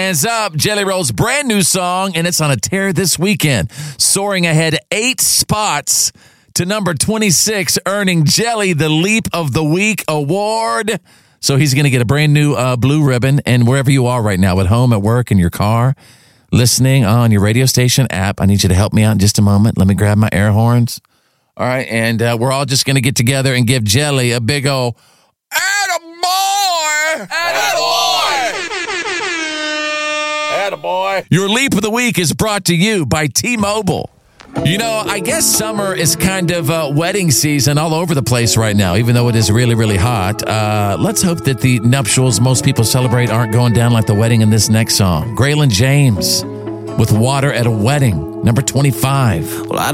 Hands Up, Jelly Roll's brand new song, and it's on a tear this weekend, soaring ahead 8 spots to number 26, earning Jelly the Leap of the Week award. So he's going to get a brand new blue ribbon, and wherever you are right now, at home, at work, in your car, listening on your radio station app, I need you to help me out in just a moment. Let me grab my air horns. All right, and we're all just going to get together and give Jelly a big old attaboy! Attaboy! Attaboy! Your Leap of the Week is brought to you by T-Mobile. You know, I guess summer is kind of wedding season all over the place right now, even though it is really, really hot. Let's hope that the nuptials most people celebrate aren't going down like the wedding in this next song. Graylin James with Water at a Wedding, number 25. Well, I